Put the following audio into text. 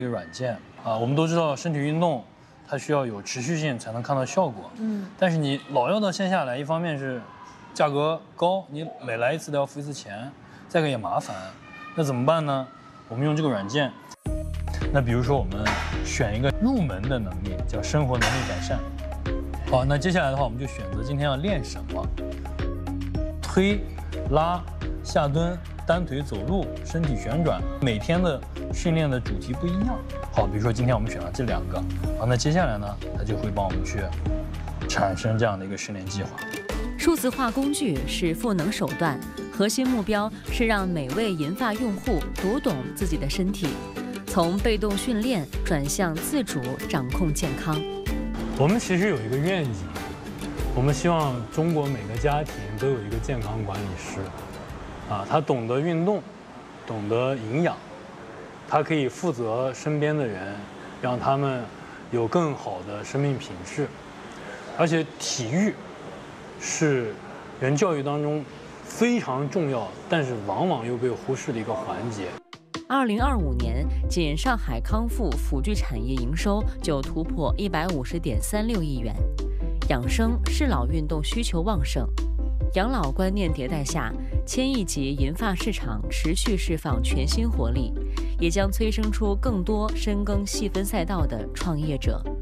一个软件啊。我们都知道身体运动它需要有持续性才能看到效果。但是你老要到线下来，一方面是价格高，你每来一次都要付一次钱，再一个也麻烦。那怎么办呢？我们用这个软件。那比如说我们选一个入门的能力，叫生活能力改善。好，那接下来的话，我们就选择今天要练什么。推、拉、下蹲、单腿走路、身体旋转，每天的训练的主题不一样。好，比如说今天我们选了这2个，好，那接下来呢，它就会帮我们去产生这样的一个训练计划。 数字化工具是赋能手段，核心目标是让每位银发用户读懂自己的身体，从被动训练转向自主掌控健康。 我们其实有一个愿景，我们希望中国每个家庭都有一个健康管理师，他懂得运动，懂得营养，他可以负责身边的人，让他们有更好的生命品质。而且体育是人教育当中非常重要，但是往往又被忽视的一个环节。 2025年，仅上海康复辅具产业营收就突破150.36亿元。养生适老运动需求旺盛，养老观念迭代下，1000亿级银发市场持续释放全新活力，也将催生出更多深耕细分赛道的创业者。